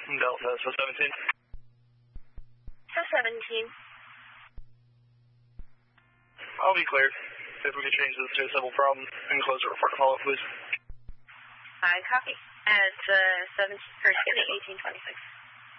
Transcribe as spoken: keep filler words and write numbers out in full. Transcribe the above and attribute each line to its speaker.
Speaker 1: Delta, so seventeen.
Speaker 2: So seventeen.
Speaker 1: I'll be cleared. If we could change this to a civil problem and close the report to follow up, please.
Speaker 2: I copy. At uh, seventeen, or excuse me, eighteen twenty-six.